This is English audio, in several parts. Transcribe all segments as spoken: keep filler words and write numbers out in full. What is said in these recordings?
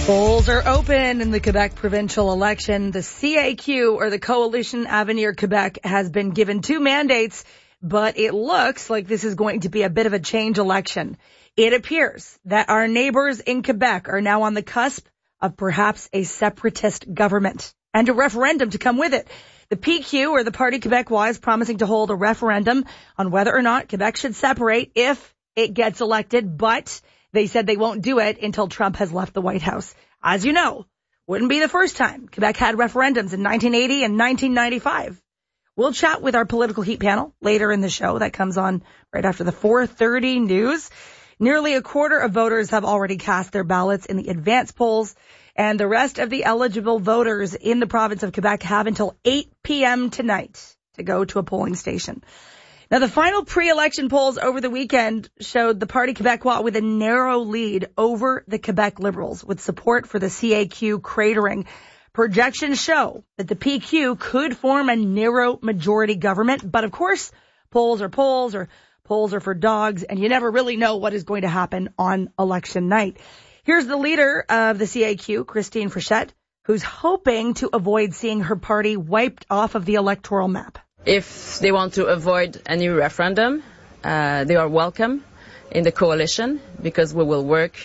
Polls are open in the Quebec provincial election. The C A Q, or the Coalition Avenir Quebec, has been given two mandates, but it looks like this is going to be a bit of a change election. It appears that our neighbors in Quebec are now on the cusp of perhaps a separatist government and a referendum to come with it. The P Q, or the Parti Québécois, is promising to hold a referendum on whether or not Quebec should separate if it gets elected, but they said they won't do it until Trump has left the White House. As you know, wouldn't be the first time Quebec had referendums in nineteen eighty and nineteen ninety-five. We'll chat with our political heat panel later in the show. That comes on right after the four thirty news. Nearly a quarter of voters have already cast their ballots in the advance polls, and the rest of the eligible voters in the province of Quebec have until eight p.m. tonight to go to a polling station. Now, the final pre-election polls over the weekend showed the Parti Québécois with a narrow lead over the Quebec Liberals, with support for the C A Q cratering. Projections show that the P Q could form a narrow majority government, but of course, polls are polls, or polls are for dogs, and you never really know what is going to happen on election night. Here's the leader of the C A Q, Christine Frechette, who's hoping to avoid seeing her party wiped off of the electoral map. If they want to avoid any referendum, uh, they are welcome in the coalition, because we will work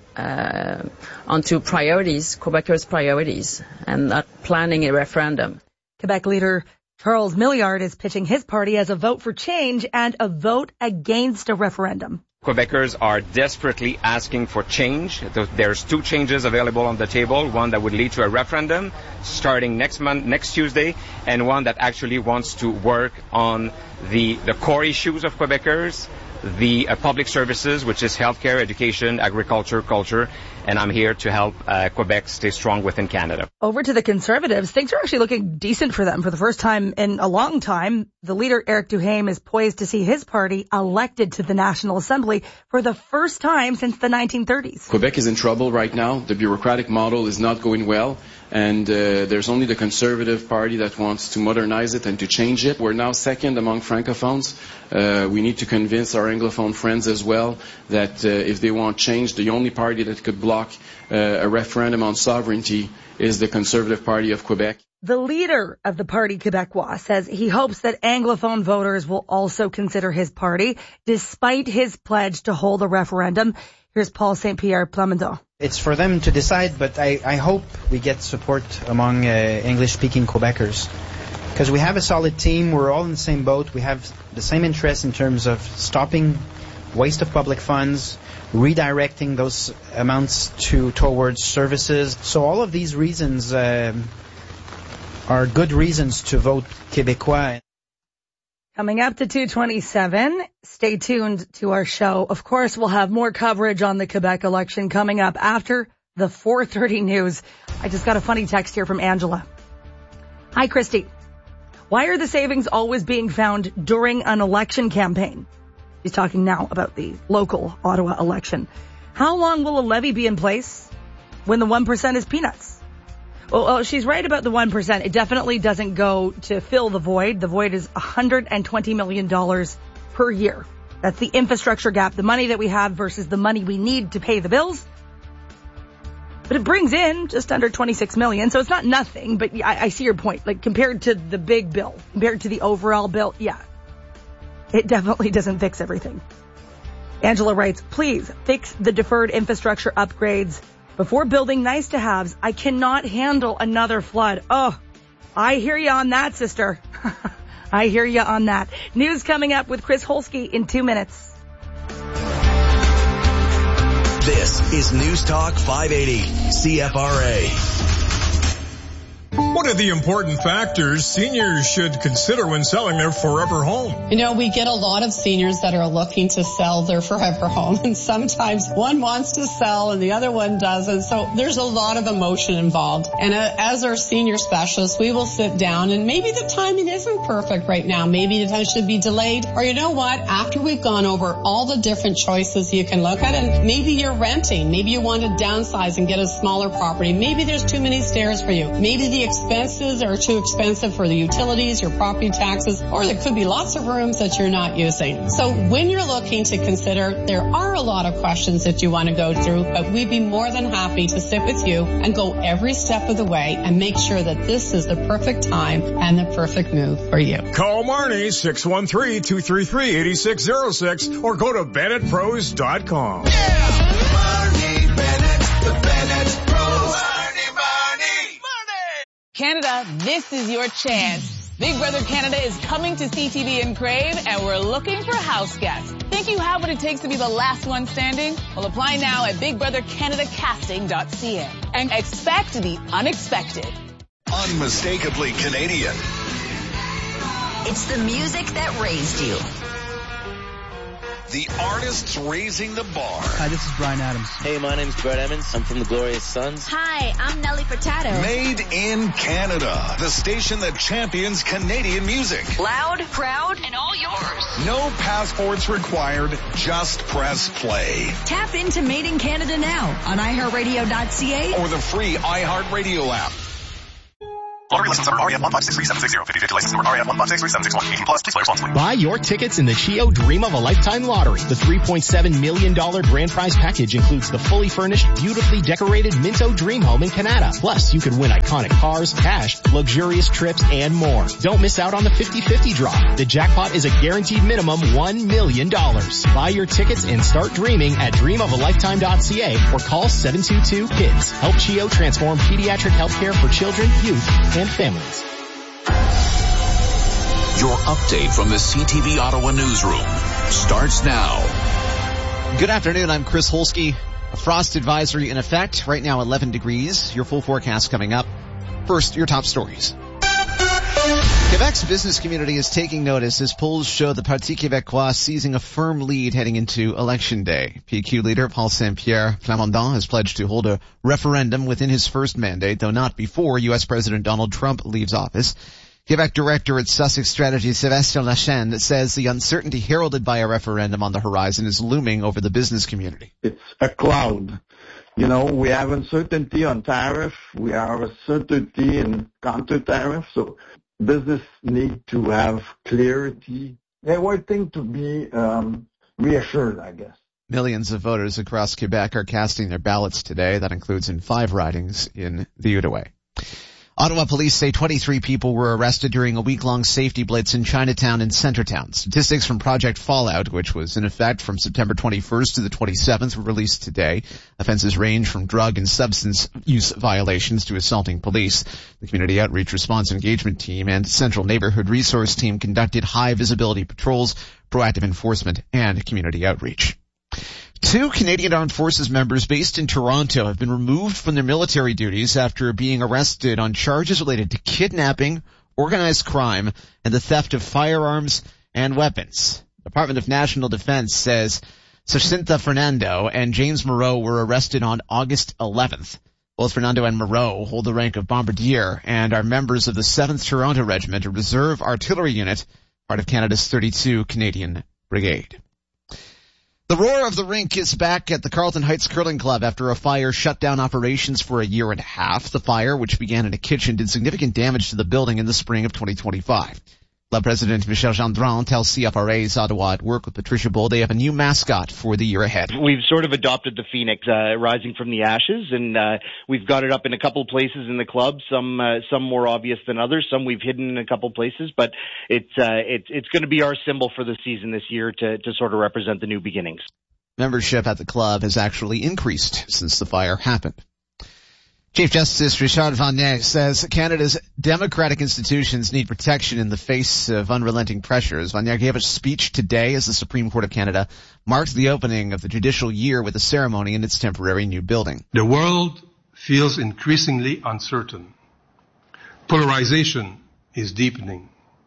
uh, on two priorities, Quebecers' priorities, and not planning a referendum. Quebec leader Charles Milliard is pitching his party as a vote for change and a vote against a referendum. Quebecers are desperately asking for change. There's two changes available on the table, one that would lead to a referendum starting next month, next Tuesday, and one that actually wants to work on the, the core issues of Quebecers, the uh, public services, which is healthcare, education, agriculture, culture, and I'm here to help uh, Quebec stay strong within Canada. Over to the Conservatives, things are actually looking decent for them for the first time in a long time. The leader, Eric Duhaime, is poised to see his party elected to the National Assembly for the first time since the nineteen thirties. Quebec is in trouble right now. The bureaucratic model is not going well, and uh, there's only the Conservative Party that wants to modernize it and to change it. We're now second among Francophones. Uh, we need to convince our Anglophone friends as well that uh, if they want change, the only party that could block uh, a referendum on sovereignty is the Conservative Party of Quebec. The leader of the Parti Québécois says he hopes that Anglophone voters will also consider his party, despite his pledge to hold a referendum. Here's Paul Saint Pierre Plamondon. It's for them to decide, but I, I hope we get support among uh, English-speaking Quebecers. Because we have a solid team, we're all in the same boat, we have the same interest in terms of stopping waste of public funds, redirecting those amounts to towards services. So all of these reasons uh, are good reasons to vote Québécois. Coming up to two twenty-seven, stay tuned to our show. Of course, we'll have more coverage on the Quebec election coming up after the four thirty news. I just got a funny text here from Angela. Hi, Christy. Why are the savings always being found during an election campaign? She's talking now about the local Ottawa election. How long will a levy be in place when the one percent is peanuts? Well, well, she's right about the one percent. It definitely doesn't go to fill the void. The void is one hundred twenty million dollars per year. That's the infrastructure gap, the money that we have versus the money we need to pay the bills. But it brings in just under twenty-six million dollars, so it's not nothing, but I, I see your point. Like, compared to the big bill, compared to the overall bill, yeah, it definitely doesn't fix everything. Angela writes, please fix the deferred infrastructure upgrades before building nice-to-haves. I cannot handle another flood. Oh, I hear you on that, sister. I hear you on that. News coming up with Chris Holsky in two minutes. This is News Talk five eighty, C F R A. What are the important factors seniors should consider when selling their forever home? You know, we get a lot of seniors that are looking to sell their forever home, and sometimes one wants to sell and the other one doesn't. So there's a lot of emotion involved. And uh, as our senior specialists, we will sit down, and maybe the timing isn't perfect right now. Maybe the time should be delayed. Or you know what? After we've gone over all the different choices you can look at, and maybe you're renting, maybe you want to downsize and get a smaller property. Maybe there's too many stairs for you. Maybe the expenses are too expensive for the utilities, your property taxes, or there could be lots of rooms that you're not using. So when you're looking to consider, there are a lot of questions that you want to go through, but we'd be more than happy to sit with you and go every step of the way and make sure that this is the perfect time and the perfect move for you. Call Marnie, six one three, two three three, eight six zero six, or go to Bennett Pros dot com. Yeah! Marnie Bennett, the Bennett Pros. Marnie, Marnie, Marnie! Canada, this is your chance. Big Brother Canada is coming to C T V and Crave, and we're looking for house guests. Think you have what it takes to be the last one standing? Well, apply now at big brother canada casting dot c a and expect the unexpected. Unmistakably Canadian. It's the music that raised you. The artists raising the bar. Hi, this is Bryan Adams. Hey, my name's Brett Emmons. I'm from the Glorious Sons. Hi, I'm Nelly Furtado. Made in Canada. The station that champions Canadian music. Loud, proud, and all yours. No passports required. Just press play. Tap into Made in Canada now on i heart radio dot c a or the free iHeartRadio app. Lottery license number R E M one five six three seven six zero. fifty fifty license number R E M one five six three seven six one. eighteen plus. Please play responsibly. Buy your tickets in the Chio Dream of a Lifetime Lottery. The three point seven million dollars grand prize package includes the fully furnished, beautifully decorated Minto Dream Home in Canada. Plus, you could win iconic cars, cash, luxurious trips, and more. Don't miss out on the fifty fifty draw. The jackpot is a guaranteed minimum one million dollars. Buy your tickets and start dreaming at dream of a lifetime dot c a or call seven two two KIDS. Help Chio transform pediatric healthcare for children, youth, and families. Your update from the C T V Ottawa newsroom starts now. Good afternoon, I'm Chris Holsky. A frost advisory in effect, right now eleven degrees. Your full forecast coming up. First, your top stories. Quebec's business community is taking notice as polls show the Parti Québécois seizing a firm lead heading into Election Day. P Q leader Paul Saint-Pierre Plamondon has pledged to hold a referendum within his first mandate, though not before U S President Donald Trump leaves office. Quebec director at Sussex Strategy, Sébastien Lachaine, says the uncertainty heralded by a referendum on the horizon is looming over the business community. It's a cloud. You know, we have uncertainty on tariff. We have uncertainty in counter-tariff. So business need to have clarity. They want things to be um, reassured, I guess. Millions of voters across Quebec are casting their ballots today. That includes in five ridings in the Outaouais. Ottawa police say twenty-three people were arrested during a week-long safety blitz in Chinatown and Centertown. Statistics from Project Fallout, which was in effect from September twenty-first to the twenty-seventh, were released today. Offenses range from drug and substance use violations to assaulting police. The Community Outreach Response Engagement Team and Central Neighborhood Resource Team conducted high-visibility patrols, proactive enforcement, and community outreach. Two Canadian Armed Forces members based in Toronto have been removed from their military duties after being arrested on charges related to kidnapping, organized crime, and the theft of firearms and weapons. The Department of National Defense says Jacinta Fernando and James Moreau were arrested on August eleventh. Both Fernando and Moreau hold the rank of bombardier and are members of the seventh Toronto Regiment, a reserve artillery unit, part of Canada's thirty-two Canadian Brigade. The roar of the rink is back at the Carlton Heights Curling Club after a fire shut down operations for a year and a half. The fire, which began in a kitchen, did significant damage to the building in the spring of twenty twenty-five. Club President Michel Gendron tells C F R A's Ottawa at Work with Patricia Bull they have a new mascot for the year ahead. We've sort of adopted the phoenix, uh, rising from the ashes, and uh, we've got it up in a couple places in the club. Some uh, some more obvious than others. Some we've hidden in a couple places, but it's uh, it's it's going to be our symbol for the season this year to to sort of represent the new beginnings. Membership at the club has actually increased since the fire happened. Chief Justice Richard Vanier says Canada's democratic institutions need protection in the face of unrelenting pressures. Vanier gave a speech today as the Supreme Court of Canada marked the opening of the judicial year with a ceremony in its temporary new building. The world feels increasingly uncertain. Polarization is deepening.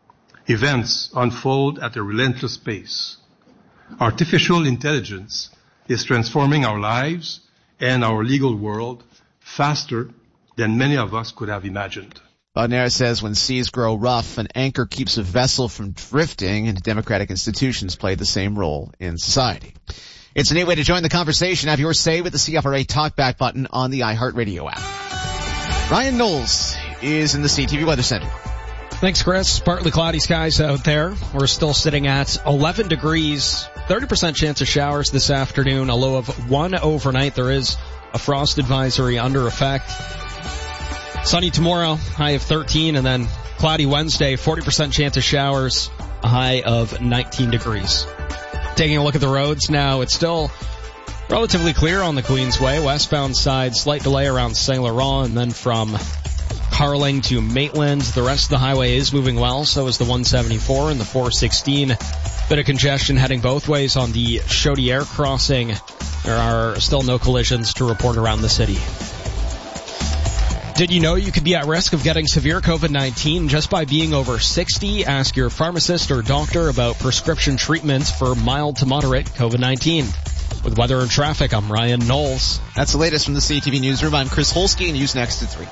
Events unfold at a relentless pace. Artificial intelligence is transforming our lives and our legal world faster than many of us could have imagined. Vanier says when seas grow rough, an anchor keeps a vessel from drifting, and democratic institutions play the same role in society. It's a neat way to join the conversation. Have your say with the C F R A Talkback button on the iHeartRadio app. Ryan Knowles is in the C T V Weather Center. Thanks, Chris. Partly cloudy skies out there. We're still sitting at eleven degrees, thirty percent chance of showers this afternoon, a low of one overnight. There is a frost advisory under effect. Sunny tomorrow, high of thirteen, and then cloudy Wednesday, forty percent chance of showers, a high of nineteen degrees. Taking a look at the roads now, it's still relatively clear on the Queensway. Westbound side, slight delay around Saint Laurent, and then from Carling to Maitland. The rest of the highway is moving well, so is the one seventy-four and the four sixteen. Bit of congestion heading both ways on the Chaudière crossing. There are still no collisions to report around the city. Did you know you could be at risk of getting severe COVID nineteen just by being over sixty? Ask your pharmacist or doctor about prescription treatments for mild to moderate COVID nineteen. With weather and traffic, I'm Ryan Knowles. That's the latest from the C T V Newsroom. I'm Chris Holsky, and news next at three.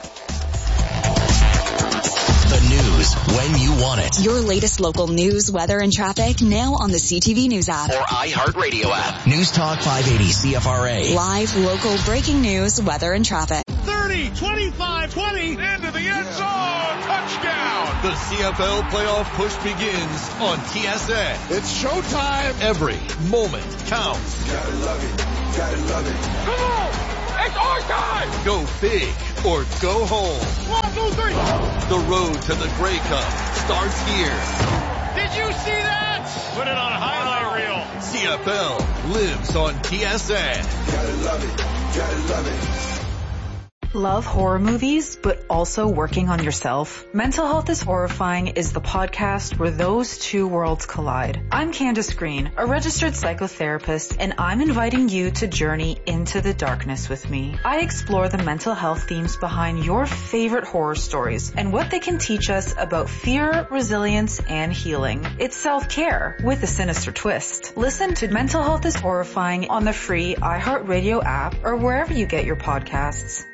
The news when you want it. Your latest local news, weather, and traffic now on the C T V News app. Or iHeartRadio app. News Talk five eighty C F R A. Live, local, breaking news, weather, and traffic. thirty, twenty-five, twenty, into the end zone, touchdown! The C F L playoff push begins on T S N. It's showtime. Every moment counts. Gotta love it, gotta love it. Come on! It's our time! Go big or go home. One, two, three. The road to the Grey Cup starts here. Did you see that? Put it on a highlight reel. C F L lives on T S N. Gotta love it, gotta love it. Love horror movies, but also working on yourself? Mental Health is Horrifying is the podcast where those two worlds collide. I'm Candace Green, a registered psychotherapist, and I'm inviting you to journey into the darkness with me. I explore the mental health themes behind your favorite horror stories and what they can teach us about fear, resilience, and healing. It's self-care with a sinister twist. Listen to Mental Health is Horrifying on the free iHeartRadio app or wherever you get your podcasts.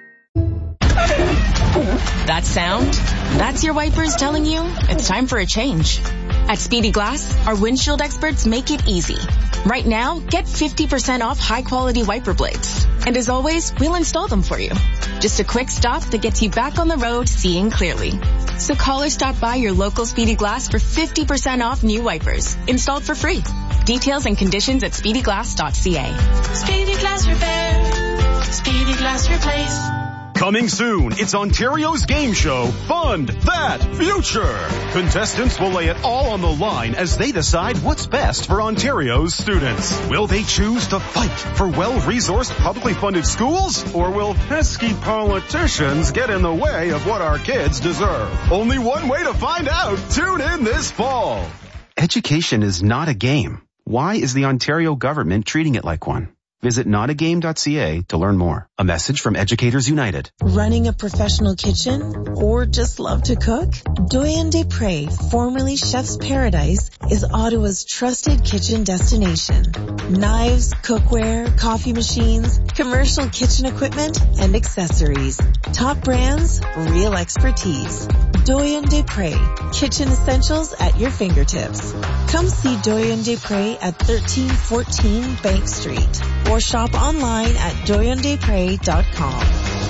That sound? That's your wipers telling you it's time for a change. At Speedy Glass, our windshield experts make it easy. Right now, get fifty percent off high-quality wiper blades. And as always, we'll install them for you. Just a quick stop that gets you back on the road seeing clearly. So call or stop by your local Speedy Glass for fifty percent off new wipers, installed for free. Details and conditions at speedy glass dot c a. Speedy Glass Repair. Speedy Glass Replace. Coming soon, it's Ontario's game show, Fund That Future. Contestants will lay it all on the line as they decide what's best for Ontario's students. Will they choose to fight for well-resourced, publicly funded schools? Or will pesky politicians get in the way of what our kids deserve? Only one way to find out. Tune in this fall. Education is not a game. Why is the Ontario government treating it like one? Visit not a game dot c a to learn more. A message from Educators United. Running a professional kitchen or just love to cook? Doyen Desprez, formerly Chef's Paradise, is Ottawa's trusted kitchen destination. Knives, cookware, coffee machines, commercial kitchen equipment, and accessories. Top brands, real expertise. Doyen Desprez, kitchen essentials at your fingertips. Come see Doyen Desprez at thirteen fourteen Bank Street or shop online at doyen desprez dot com.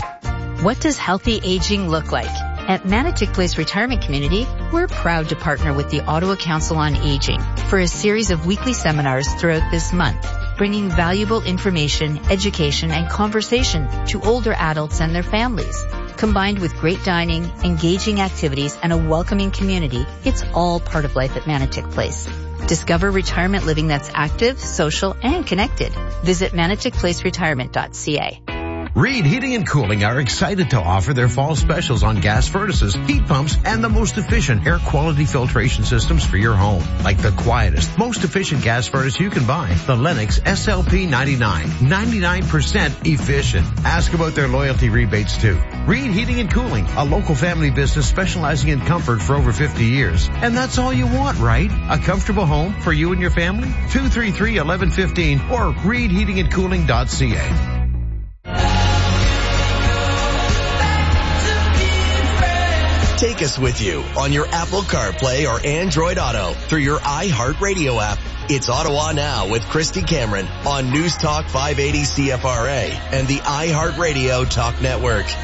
What does healthy aging look like? At Manotick Place Retirement Community, we're proud to partner with the Ottawa Council on Aging for a series of weekly seminars throughout this month, bringing valuable information, education, and conversation to older adults and their families. Combined with great dining, engaging activities, and a welcoming community, it's all part of life at Manotick Place. Discover retirement living that's active, social, and connected. Visit manotick place retirement dot c a. Reed Heating and Cooling are excited to offer their fall specials on gas furnaces, heat pumps, and the most efficient air quality filtration systems for your home. Like the quietest, most efficient gas furnace you can buy, the Lennox S L P ninety-nine. ninety-nine percent efficient. Ask about their loyalty rebates too. Reed Heating and Cooling, a local family business specializing in comfort for over fifty years. And that's all you want, right? A comfortable home for you and your family? two three three, eleven fifteen or reed heating and cooling dot c a. Take us with you on your Apple CarPlay or Android Auto through your iHeartRadio app. It's Ottawa Now with Christy Cameron on News Talk five eighty C F R A and the iHeartRadio Talk Network.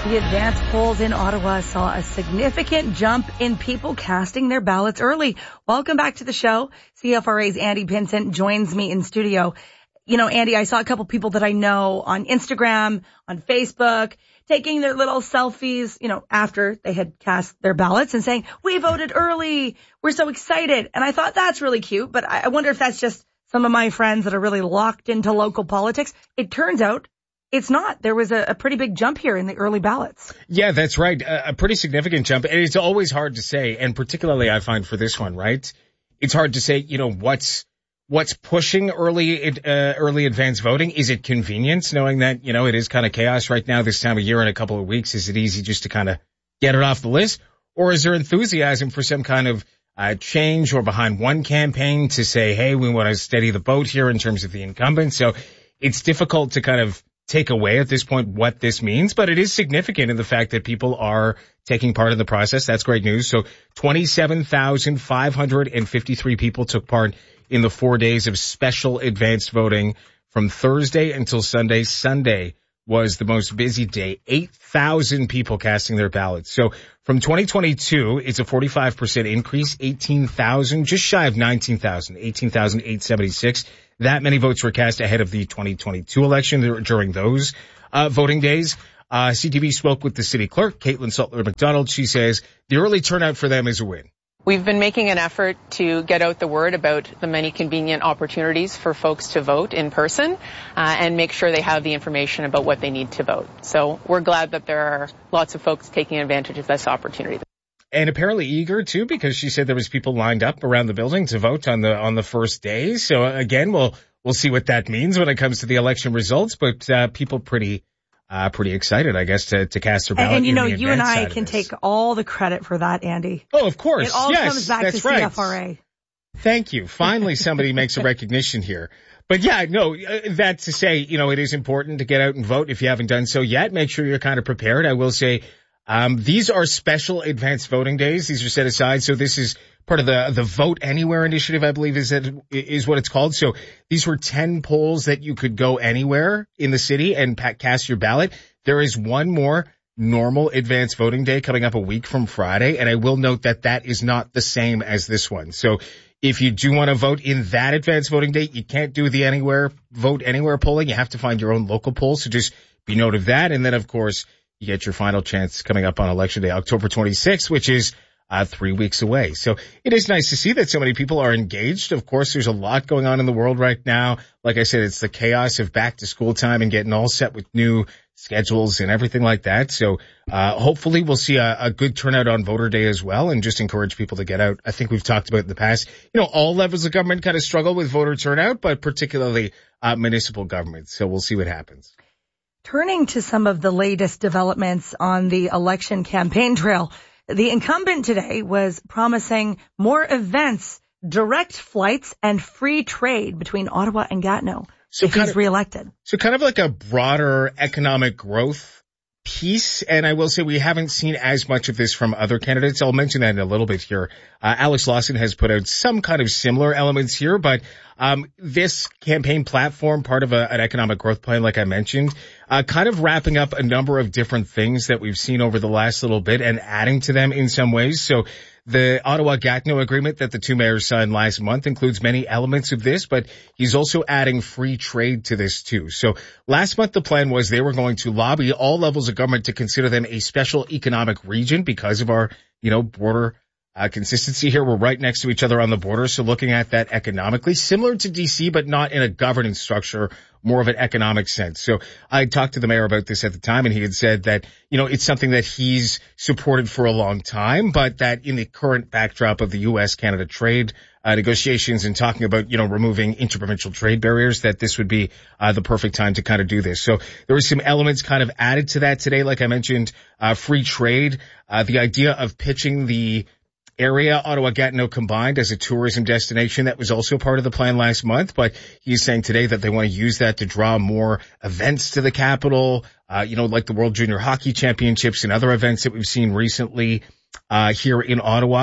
The advanced polls in Ottawa saw a significant jump in people casting their ballots early. Welcome back to the show. C F R A's Andy Pinsent joins me in studio. You know, Andy, I saw a couple people that I know on Instagram, on Facebook, taking their little selfies, you know, after they had cast their ballots and saying, we voted early. We're so excited. And I thought that's really cute, but I wonder if that's just some of my friends that are really locked into local politics. It turns out it's not. There was a, a pretty big jump here in the early ballots. Yeah, that's right. A, a pretty significant jump. And it's always hard to say. And particularly I find for this one, right? It's hard to say, you know, what's, what's pushing early, uh, early advance voting. Is it convenience knowing that, you know, it is kind of chaos right now this time of year in a couple of weeks? Is it easy just to kind of get it off the list? Or is there enthusiasm for some kind of uh, change or behind one campaign to say, hey, we want to steady the boat here in terms of the incumbent? So it's difficult to kind of take away at this point what this means, but it is significant in the fact that people are taking part in the process. That's great news. So twenty-seven thousand five hundred fifty-three people took part in the four days of special advanced voting from Thursday until Sunday. Sunday was the most busy day, eight thousand people casting their ballots. So from twenty twenty-two, it's a forty-five percent increase, eighteen thousand, just shy of nineteen thousand, eighteen thousand eight hundred seventy-six. That many votes were cast ahead of the twenty twenty-two election during those uh, voting days. Uh, C T V spoke with the city clerk, Caitlin Sutler-McDonald. She says the early turnout for them is a win. We've been making an effort to get out the word about the many convenient opportunities for folks to vote in person uh, and make sure they have the information about what they need to vote. So we're glad that there are lots of folks taking advantage of this opportunity. And apparently eager too, because she said there was people lined up around the building to vote on the on the first day. So again, we'll we'll see what that means when it comes to the election results. But uh, people pretty uh pretty excited, I guess, to to cast their ballot. And, and you know, you and I can take all the credit for that, Andy. Oh, of course. It all yes, comes back that's to right. C F R A. Thank you. Finally, somebody makes a recognition here. But yeah, no, uh, that's to say, you know, it is important to get out and vote. If you haven't done so yet, make sure you're kind of prepared. I will say, um, these are special advanced voting days. These are set aside. So this is part of the, the Vote Anywhere initiative, I believe is that, is what it's called. So these were ten polls that you could go anywhere in the city and cast your ballot. There is one more normal advanced voting day coming up a week from Friday. And I will note that that is not the same as this one. So if you do want to vote in that advanced voting day, you can't do the anywhere vote anywhere polling. You have to find your own local poll. So just be note of that. And then, of course, you get your final chance coming up on Election Day, October twenty-sixth, which is uh three weeks away. So it is nice to see that so many people are engaged. Of course, there's a lot going on in the world right now. Like I said, it's the chaos of back to school time and getting all set with new schedules and everything like that. So uh hopefully we'll see a, a good turnout on voter day as well, and just encourage people to get out. I think we've talked about in the past, you know, all levels of government kind of struggle with voter turnout, but particularly uh municipal government. So we'll see what happens. Turning to some of the latest developments on the election campaign trail, the incumbent today was promising more events, direct flights, and free trade between Ottawa and Gatineau so if he's of, reelected. So kind of like a broader economic growth piece. And I will say we haven't seen as much of this from other candidates. I'll mention that in a little bit here. Uh, Alex Lawson has put out some kind of similar elements here, but um this campaign platform, part of a, an economic growth plan, like I mentioned, uh kind of wrapping up a number of different things that we've seen over the last little bit and adding to them in some ways. So the Ottawa-Gatineau agreement that the two mayors signed last month includes many elements of this, but he's also adding free trade to this too. So last month the plan was they were going to lobby all levels of government to consider them a special economic region because of our, you know, border Uh, consistency here. We're right next to each other on the border. So looking at that economically, similar to D C, but not in a governance structure, more of an economic sense. So I talked to the mayor about this at the time, and he had said that, you know, it's something that he's supported for a long time, but that in the current backdrop of the U S Canada trade uh, negotiations and talking about, you know, removing interprovincial trade barriers, that this would be uh, the perfect time to kind of do this. So there were some elements kind of added to that today. Like I mentioned, uh, free trade, uh, the idea of pitching the area, Ottawa-Gatineau combined, as a tourism destination. That was also part of the plan last month, but he's saying today that they want to use that to draw more events to the capital, uh, you know, like the World Junior Hockey Championships and other events that we've seen recently uh here in Ottawa.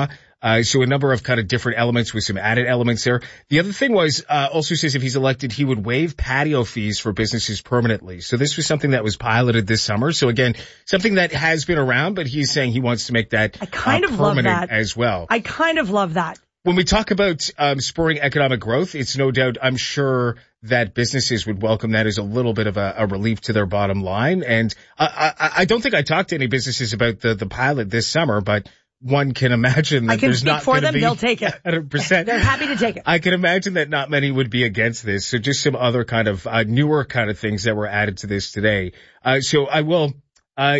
Uh, so a number of kind of different elements with some added elements there. The other thing was, uh, also says if he's elected, he would waive patio fees for businesses permanently. So this was something that was piloted this summer. So again, something that has been around, but he's saying he wants to make that I kind uh, of love permanent that. as well. I kind of love that. When we talk about um, spurring economic growth, it's no doubt, I'm sure that businesses would welcome that as a little bit of a, a relief to their bottom line. And I, I, I don't think I talked to any businesses about the, the pilot this summer, but one can imagine that I can there's speak not for going to them. be They'll take it. one hundred percent. They're happy to take it. I can imagine that not many would be against this. So just some other kind of uh, newer kind of things that were added to this today. Uh, so I will, uh,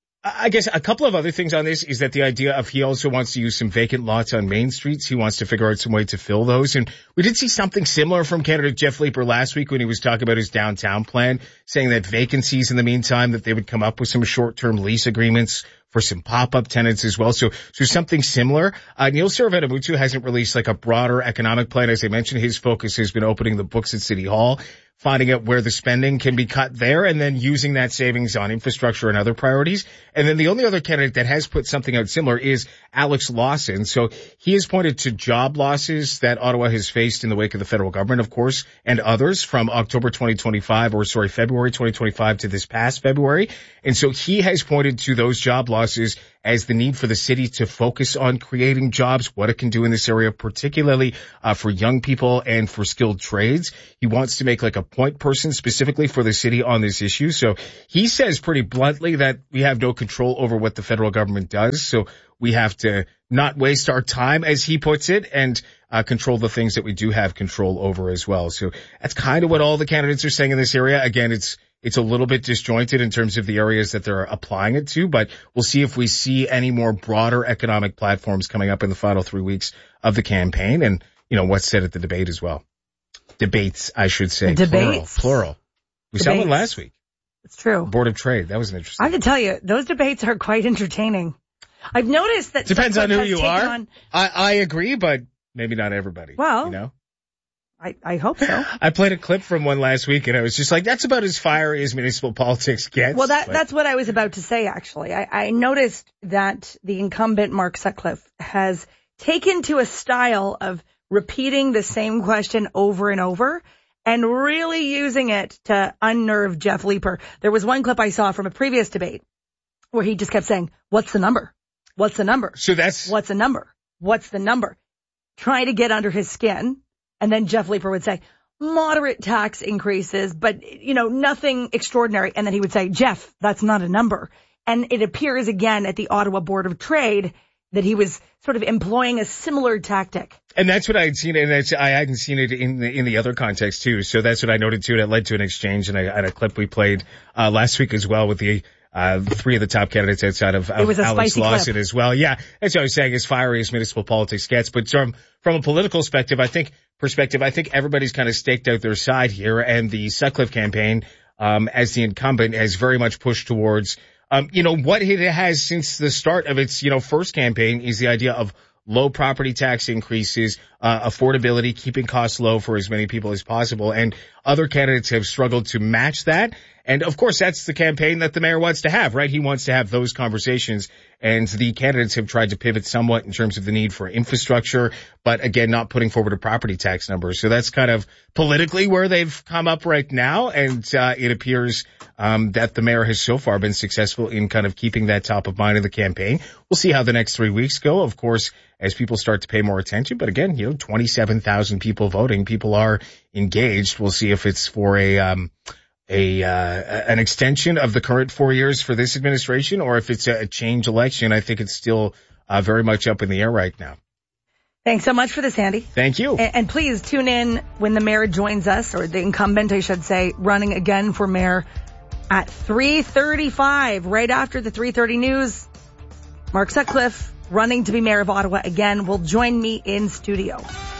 I guess a couple of other things on this is that the idea of he also wants to use some vacant lots on main streets. He wants to figure out some way to fill those. And we did see something similar from candidate Jeff Leeper last week when he was talking about his downtown plan, saying that vacancies in the meantime, that they would come up with some short-term lease agreements for some pop-up tenants as well. So, so something similar. Uh, Neil Saravedamutu hasn't released like a broader economic plan. As I mentioned, his focus has been opening the books at City Hall, finding out where the spending can be cut there, and then using that savings on infrastructure and other priorities. And then the only other candidate that has put something out similar is Alex Lawson. So he has pointed to job losses that Ottawa has faced in the wake of the federal government, of course, and others from October twenty twenty-five, or sorry, February twenty twenty-five to this past February. And so he has pointed to those job losses as the need for the city to focus on creating jobs, what it can do in this area, particularly uh, for young people and for skilled trades. He wants to make like a point person specifically for the city on this issue. So he says pretty bluntly that we have no control over what the federal government does. So we have to not waste our time, as he puts it, and uh, control the things that we do have control over as well. So that's kind of what all the candidates are saying in this area. Again, it's It's a little bit disjointed in terms of the areas that they're applying it to, but we'll see if we see any more broader economic platforms coming up in the final three weeks of the campaign, and, you know, what's said at the debate as well. Debates, I should say. Debates. Plural. plural. We Debates. saw one last week. It's true. Board of Trade. That was an interesting. I have to tell you, those debates are quite entertaining. I've noticed that depends on who you are. On... I, I agree, but maybe not everybody. Well, you know. I, I hope so. I played a clip from one last week, and I was just like, that's about as fiery as municipal politics gets. Well, that but... that's what I was about to say, actually. I, I noticed that the incumbent, Mark Sutcliffe, has taken to a style of repeating the same question over and over and really using it to unnerve Jeff Leeper. There was one clip I saw from a previous debate where he just kept saying, what's the number? What's the number? So that's... What's the number? What's the number? Trying to get under his skin. And then Jeff Leeper would say, moderate tax increases, but, you know, nothing extraordinary. And then he would say, Jeff, that's not a number. And it appears again at the Ottawa Board of Trade that he was sort of employing a similar tactic. And that's what I had seen, and that's, I hadn't seen it in the in the other context too. So that's what I noted too. And it led to an exchange, and I had a clip we played uh last week as well with the uh three of the top candidates outside of, of Alex Lawson as well. Yeah, that's what I was saying. As fiery as municipal politics gets, but from from a political perspective, I think perspective, I think everybody's kind of staked out their side here, and the Sutcliffe campaign, um as the incumbent, has very much pushed towards. Um, you know, what it has since the start of its, you know, first campaign is the idea of low property tax increases, uh, affordability, keeping costs low for as many people as possible. And other candidates have struggled to match that. And of course, that's the campaign that the mayor wants to have, right? He wants to have those conversations. And the candidates have tried to pivot somewhat in terms of the need for infrastructure, but again, not putting forward a property tax number. So that's kind of politically where they've come up right now. And, uh, it appears, um, that the mayor has so far been successful in kind of keeping that top of mind in the campaign. We'll see how the next three weeks go, of course, as people start to pay more attention. But again, you know, twenty-seven thousand people voting. People are engaged. We'll see if it's for a, um, a, uh, an extension of the current four years for this administration, or if it's a change election. I think it's still, uh, very much up in the air right now. Thanks so much for this, Andy. Thank you. And, and please tune in when the mayor joins us, or the incumbent, I should say, running again for mayor at three thirty-five, right after the three thirty news. Mark Sutcliffe, running to be mayor of Ottawa again, will join me in studio.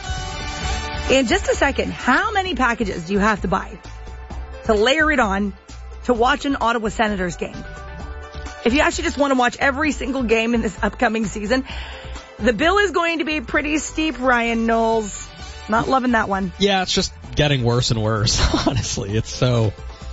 In just a second, how many packages do you have to buy to layer it on to watch an Ottawa Senators game? If you actually just want to watch every single game in this upcoming season, the bill is going to be pretty steep, Ryan Knowles. Not loving that one. Yeah, it's just getting worse and worse, honestly. It's so...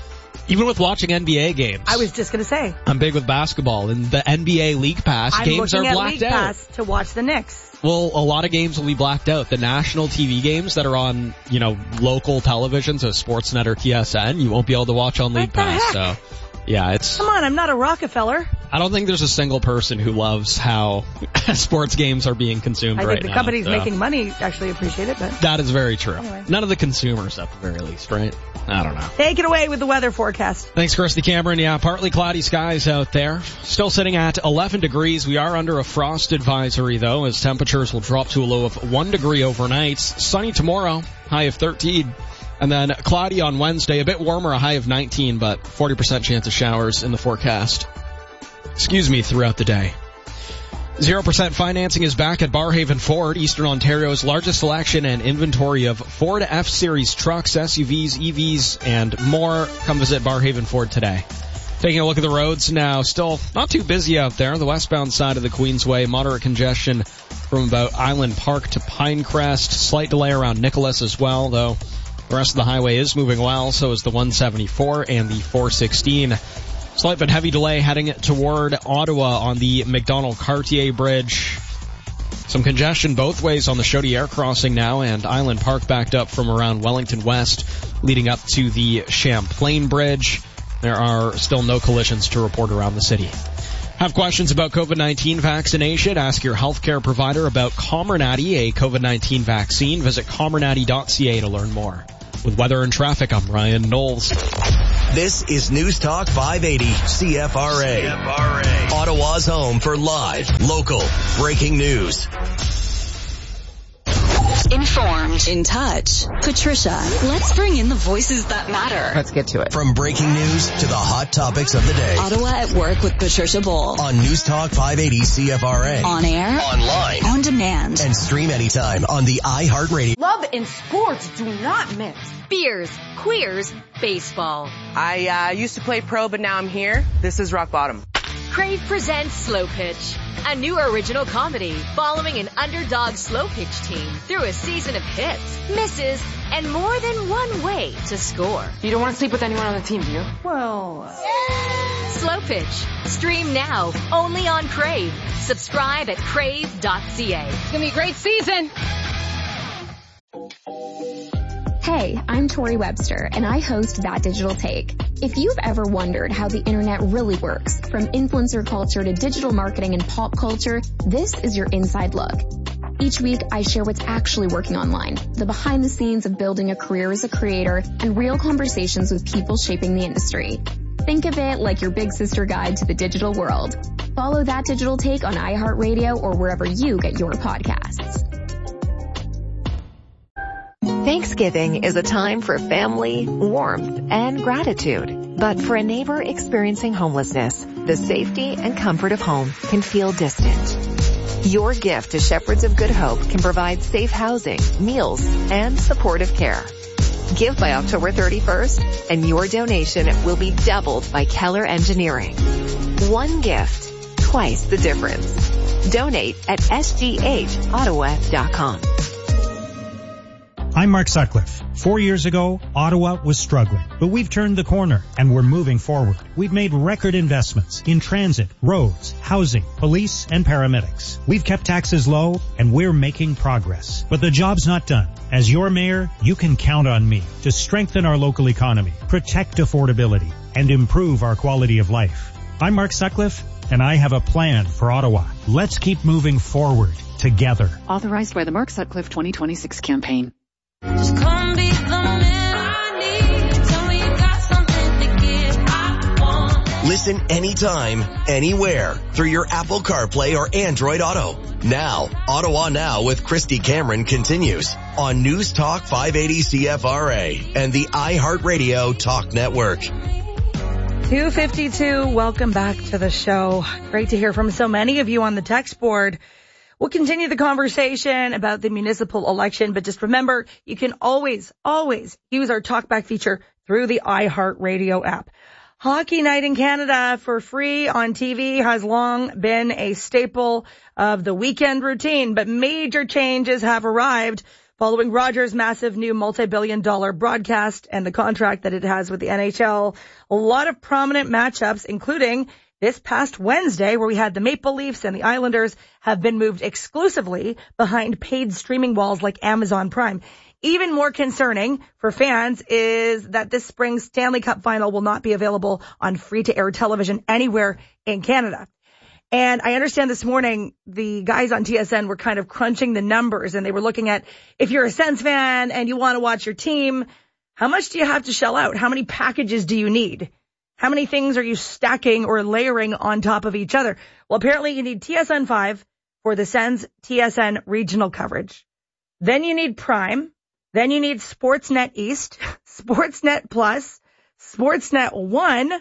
Even with watching N B A games. I was just going to say. I'm big with basketball, and the N B A League Pass I'm games are looking at blacked League out. Pass to watch the Knicks. Well, a lot of games will be blacked out. The national T V games that are on, you know, local televisions, so Sportsnet or T S N, you won't be able to watch on League Pass. Heck? So, yeah, it's... Come on, I'm not a Rockefeller. I don't think there's a single person who loves how sports games are being consumed I right think the now. companies so. making money actually appreciate it, but... That is very true. Anyway. None of the consumers, at the very least, right? I don't know. Take it away with the weather forecast. Thanks, Christy Cameron. Yeah, partly cloudy skies out there. Still sitting at eleven degrees. We are under a frost advisory, though, as temperatures will drop to a low of one degree overnight. Sunny tomorrow, high of thirteen. And then cloudy on Wednesday, a bit warmer, a high of nineteen, but forty percent chance of showers in the forecast. Excuse me, throughout the day. zero percent financing is back at Barrhaven Ford, Eastern Ontario's largest selection and inventory of Ford F-Series trucks, S U Vs, E Vs, and more. Come visit Barrhaven Ford today. Taking a look at the roads now, still not too busy out there. The westbound side of the Queensway, moderate congestion from about Island Park to Pinecrest. Slight delay around Nicholas as well, though the rest of the highway is moving well, so is the one seventy-four and the four sixteen. Slight but heavy delay heading toward Ottawa on the McDonald-Cartier Bridge. Some congestion both ways on the Chaudière crossing now, and Island Park backed up from around Wellington West, leading up to the Champlain Bridge. There are still no collisions to report around the city. Have questions about COVID nineteen vaccination? Ask your healthcare provider about Comirnaty, a COVID nineteen vaccine. Visit comirnaty dot c a to learn more. With weather and traffic, I'm Ryan Knowles. This is News Talk five eighty C F R A. C F R A. Ottawa's home for live, local, breaking news. Informed. In touch. Patricia, let's bring in the voices that matter. Let's get to it. From breaking news to the hot topics of the day. Ottawa at Work with Patricia Bull. On News Talk five eighty C F R A. On air. Online. On demand. And stream anytime on the iHeartRadio. Love and sports do not mix. Beers, queers, baseball. I uh, used to play pro, but now I'm here. This is rock bottom. Crave presents Slow Pitch, a new original comedy following an underdog slow pitch team through a season of hits, misses, and more than one way to score. You don't want to sleep with anyone on the team, do you? Well, uh... Slow Pitch. Stream now, only on Crave. Subscribe at crave dot c a. It's going to be a great season. Hey, I'm Tori Webster, and I host That Digital Take. If you've ever wondered how the internet really works, from influencer culture to digital marketing and pop culture, this is your inside look. Each week, I share what's actually working online, the behind the scenes of building a career as a creator, and real conversations with people shaping the industry. Think of it like your big sister guide to the digital world. Follow That Digital Take on iHeartRadio or wherever you get your podcasts. Thanksgiving is a time for family, warmth, and gratitude. But for a neighbor experiencing homelessness, the safety and comfort of home can feel distant. Your gift to Shepherds of Good Hope can provide safe housing, meals, and supportive care. Give by October thirty-first, and your donation will be doubled by Keller Engineering. One gift, twice the difference. Donate at s g h ottawa dot com. I'm Mark Sutcliffe. Four years ago, Ottawa was struggling, but we've turned the corner and we're moving forward. We've made record investments in transit, roads, housing, police, and paramedics. We've kept taxes low and we're making progress. But the job's not done. As your mayor, you can count on me to strengthen our local economy, protect affordability, and improve our quality of life. I'm Mark Sutcliffe, and I have a plan for Ottawa. Let's keep moving forward together. Authorized by the Mark Sutcliffe twenty twenty-six campaign. Just come be the man I need. Tell me you got something to give. I want. Listen anytime, anywhere through your Apple CarPlay or Android Auto. Now, Ottawa Now with Christy Cameron continues on News Talk five eighty C F R A and the iHeartRadio Talk Network. two fifty-two, welcome back to the show. Great to hear from so many of you on the text board. We'll continue the conversation about the municipal election, but just remember, you can always, always use our TalkBack feature through the iHeartRadio app. Hockey night in Canada for free on T V has long been a staple of the weekend routine, but major changes have arrived Following Rogers' massive new multi-billion dollar broadcast and the contract that it has with the N H L, a lot of prominent matchups, including this past Wednesday, where we had the Maple Leafs and the Islanders, have been moved exclusively behind paid streaming walls like Amazon Prime. Even more concerning for fans is that this spring's Stanley Cup final will not be available on free-to-air television anywhere in Canada. And I understand this morning the guys on T S N were kind of crunching the numbers, and they were looking at, if you're a Sens fan and you want to watch your team, how much do you have to shell out? How many packages do you need? How many things are you stacking or layering on top of each other? Well, apparently you need T S N five for the Sens T S N regional coverage. Then you need Prime. Then you need Sportsnet East, Sportsnet Plus, Sportsnet One.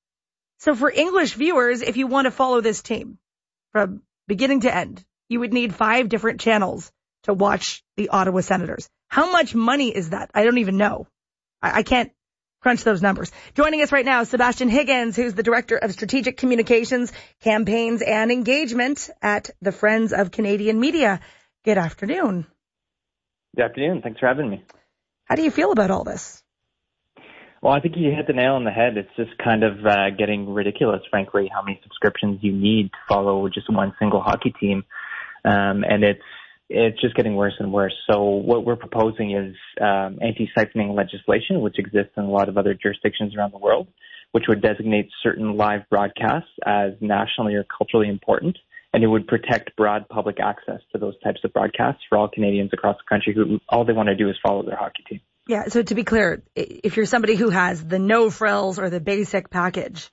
So for English viewers, if you want to follow this team from beginning to end, you would need five different channels to watch the Ottawa Senators. How much money is that? I don't even know. I, I can't crunch those numbers. Joining us right now, Sebastian Higgins, who's the Director of Strategic Communications, Campaigns and Engagement at the Friends of Canadian Media. Good afternoon. Good afternoon. Thanks for having me. How do you feel about all this? Well, I think you hit the nail on the head. It's just kind of uh, getting ridiculous, frankly, how many subscriptions you need to follow just one single hockey team. Um, and it's it's just getting worse and worse. So what we're proposing is um, anti-siphoning legislation, which exists in a lot of other jurisdictions around the world, which would designate certain live broadcasts as nationally or culturally important. And it would protect broad public access to those types of broadcasts for all Canadians across the country who all they want to do is follow their hockey team. Yeah, so to be clear, if you're somebody who has the no frills or the basic package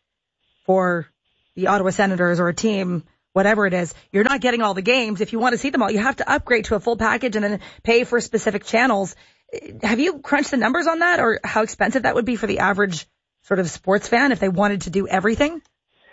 for the Ottawa Senators or a team, whatever it is, you're not getting all the games. If you want to see them all, you have to upgrade to a full package and then pay for specific channels. Have you crunched the numbers on that, or how expensive that would be for the average sort of sports fan if they wanted to do everything?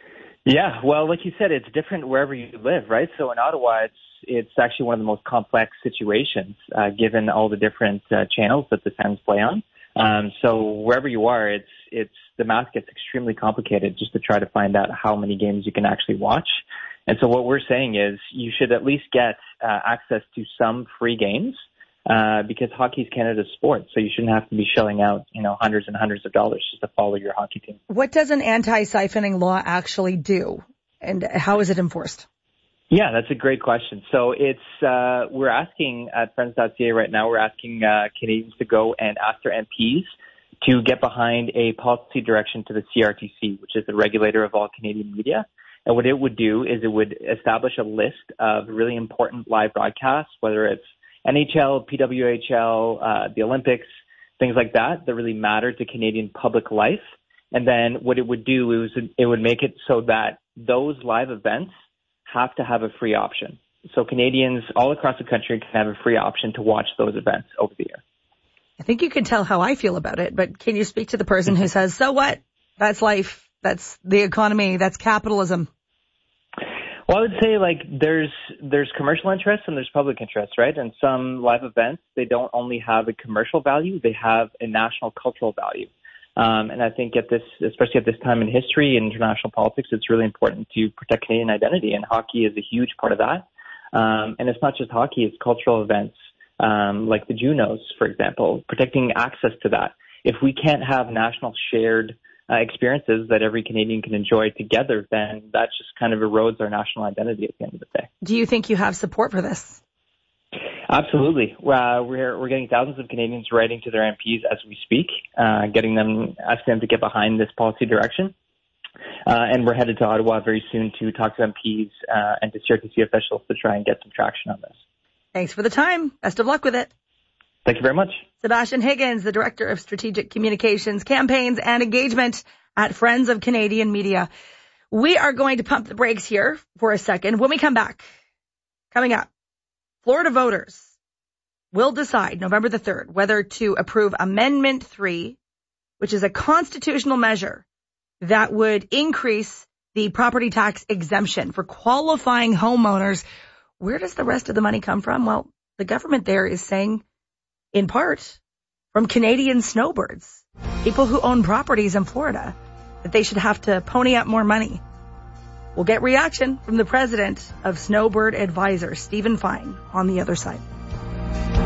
Yeah, well, like you said, it's different wherever you live, right? So in Ottawa, it's it's actually one of the most complex situations, uh, given all the different uh, channels that the Sens play on. Um, so wherever you are, it's it's the math gets extremely complicated just to try to find out how many games you can actually watch. And so what we're saying is you should at least get uh, access to some free games, uh, because hockey is Canada's sport. So you shouldn't have to be shelling out, you know, hundreds and hundreds of dollars just to follow your hockey team. What does an anti-siphoning law actually do, and how is it enforced? Yeah, that's a great question. So it's, uh, we're asking at friends dot c a right now, we're asking, uh, Canadians to go and ask their M Ps to get behind a policy direction to the C R T C, which is the regulator of all Canadian media. And what it would do is it would establish a list of really important live broadcasts, whether it's N H L, P W H L, uh, the Olympics, things like that, that really matter to Canadian public life. And then what it would do is it would make it so that those live events have to have a free option. So Canadians all across the country can have a free option to watch those events over the air. I think you can tell how I feel about it, but can you speak to the person who says, so what? That's life. That's the economy. That's capitalism. Well, I would say like there's there's commercial interest and there's public interest, right? And some live events, they don't only have a commercial value, they have a national cultural value. Um, and I think at this, especially at this time in history and international politics, it's really important to protect Canadian identity, and hockey is a huge part of that. Um, and it's not just hockey, it's cultural events, um, like the Junos, for example, protecting access to that. If we can't have national shared uh, experiences that every Canadian can enjoy together, then that just kind of erodes our national identity at the end of the day. Do you think you have support for this? Absolutely. Uh, we're we're getting thousands of Canadians writing to their M Ps as we speak, uh, getting them, asking them to get behind this policy direction. Uh, and we're headed to Ottawa very soon to talk to M Ps uh, and to C R T C officials to try and get some traction on this. Thanks for the time. Best of luck with it. Thank you very much. Sebastian Higgins, the Director of Strategic Communications, Campaigns and Engagement at Friends of Canadian Media. We are going to pump the brakes here for a second. When we come back, coming up, Florida voters will decide November the third whether to approve Amendment three, which is a constitutional measure that would increase the property tax exemption for qualifying homeowners. Where does the rest of the money come from? Well, the government there is saying, in part, from Canadian snowbirds, people who own properties in Florida, that they should have to pony up more money. We'll get reaction from the president of Snowbird Advisors, Stephen Fine, on the other side.